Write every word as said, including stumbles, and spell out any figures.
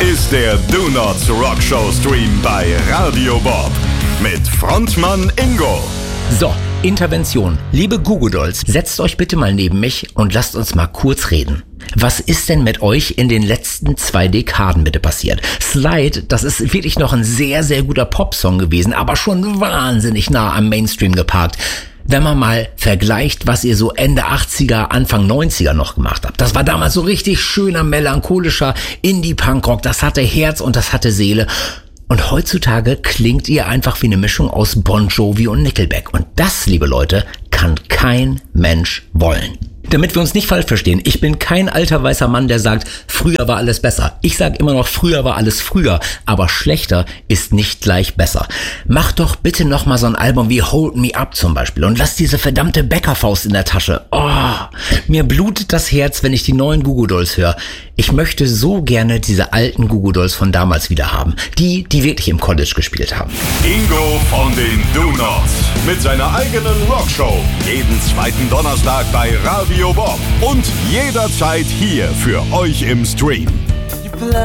ist der Do Nots Rock Show Stream bei Radio Bob mit Frontmann Ingo. So, Intervention. Liebe Goo Goo Dolls, setzt euch bitte mal neben mich und lasst uns mal kurz reden. Was ist denn mit euch in den letzten zwei Dekaden bitte passiert? Slide, das ist wirklich noch ein sehr, sehr guter Popsong gewesen, aber schon wahnsinnig nah am Mainstream geparkt. Wenn man mal vergleicht, was ihr so Ende achtziger, Anfang neunziger noch gemacht habt. Das war damals so richtig schöner, melancholischer Indie-Punkrock. Das hatte Herz und das hatte Seele. Und heutzutage klingt ihr einfach wie eine Mischung aus Bon Jovi und Nickelback. Und das, liebe Leute, kann kein Mensch wollen. Damit wir uns nicht falsch verstehen, ich bin kein alter weißer Mann, der sagt, früher war alles besser. Ich sage immer noch, früher war alles früher, aber schlechter ist nicht gleich besser. Macht doch bitte nochmal so ein Album wie Hold Me Up zum Beispiel und lasst diese verdammte Bäckerfaust in der Tasche. Oh, mir blutet das Herz, wenn ich die neuen Goo Goo Dolls höre. Ich möchte so gerne diese alten Goo Goo Dolls von damals wieder haben. Die, die wirklich im College gespielt haben. Ingo von den Do Nots mit seiner eigenen Rockshow. Jeden zweiten Donnerstag bei Radio Bob und jederzeit hier für euch im Stream.